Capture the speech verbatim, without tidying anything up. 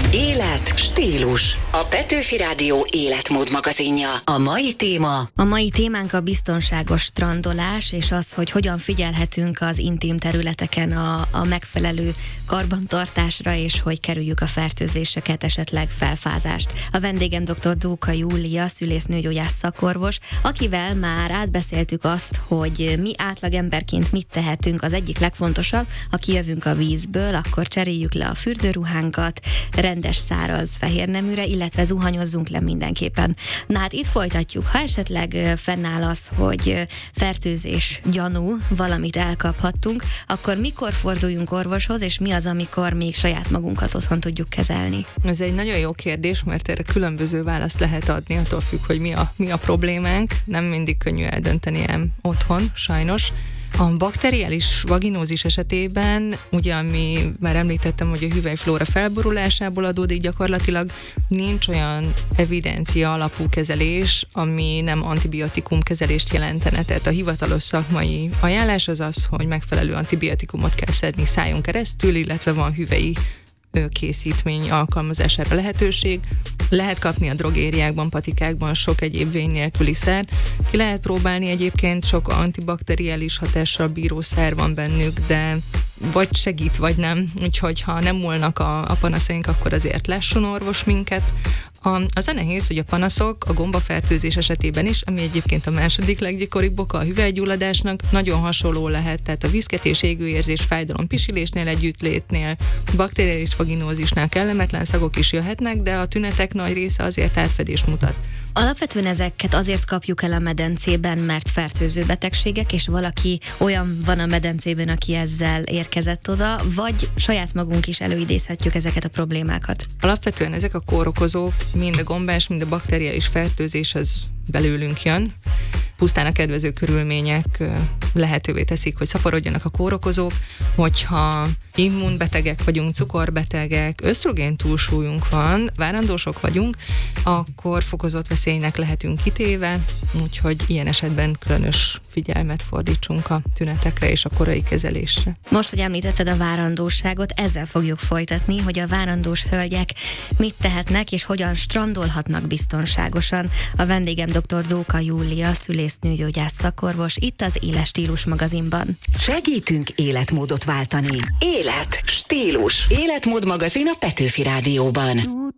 Élet, stílus. A Petőfi Rádió életmód magazinja. A mai téma... A mai témánk a biztonságos strandolás, és az, hogy hogyan figyelhetünk az intim területeken a, a megfelelő karbantartásra, és hogy kerüljük a fertőzéseket, esetleg felfázást. A vendégem dr. Dóka Júlia, szülésznőgyógyász szakorvos, akivel már átbeszéltük azt, hogy mi átlagemberként mit tehetünk. Az egyik legfontosabb, ha kijövünk a vízből, akkor cseréljük le a fürdőruhánkat, rendes száraz fehérneműre, illetve zuhanyozzunk le mindenképpen. Na hát itt folytatjuk. Ha esetleg fennáll az, hogy fertőzés gyanú, valamit elkaphattunk, akkor mikor forduljunk orvoshoz, és mi az, amikor még saját magunkat otthon tudjuk kezelni? Ez egy nagyon jó kérdés, mert erre különböző választ lehet adni, attól függ, hogy mi a, mi a problémánk. Nem mindig könnyű eldönteni ám otthon, sajnos. A bakteriális vaginózis esetében, ugye, ami már említettem, hogy a hüvelyflóra felborulásából adódik, gyakorlatilag nincs olyan evidencia alapú kezelés, ami nem antibiotikum kezelést jelentene. Tehát a hivatalos szakmai ajánlás az az, hogy megfelelő antibiotikumot kell szedni szájon keresztül, illetve van hüvelyi készítmény alkalmazására lehetőség. Lehet kapni a drogériákban, patikákban sok egyéb vény nélküli szert. Ki lehet próbálni egyébként, sok antibakteriális hatással bíró szer van bennük, de vagy segít, vagy nem. Úgyhogy ha nem múlnak a, a panaszaink, akkor azért lásson orvos minket. A, az a nehéz, hogy a panaszok a gombafertőzés esetében is, ami egyébként a második leggyakoribb oka a hüvelygyulladásnak, nagyon hasonló lehet, tehát a viszketés, égőérzés, fájdalom, pisilésnél, együttlétnél, bakteriális vaginózisnál kellemetlen szagok is jöhetnek, de a tünetek nagy része azért átfedést mutat. Alapvetően ezeket azért kapjuk el a medencében, mert fertőző betegségek, és valaki olyan van a medencében, aki ezzel érkezett oda, vagy saját magunk is előidézhetjük ezeket a problémákat? Alapvetően ezek a kórokozók, mind a gombás, mind a bakteriális fertőzés az belőlünk jön. Pusztán a kedvező körülmények lehetővé teszik, hogy szaporodjanak a kórokozók, hogyha immunbetegek vagyunk, cukorbetegek, ösztrogén túlsúlyunk van, várandósok vagyunk, akkor fokozott veszélynek lehetünk kitéve, úgyhogy ilyen esetben különös figyelmet fordítsunk a tünetekre és a korai kezelésre. Most, hogy említetted a várandóságot, ezzel fogjuk folytatni, hogy a várandós hölgyek mit tehetnek és hogyan strandolhatnak biztonságosan. A vendégem dr. Dóka Júlia, szülésznőgyógyász szakorvos, itt az Élet, stílus magazinban. Segítünk életmódot váltani. Élet, stílus. Életmód magazin a Petőfi Rádióban.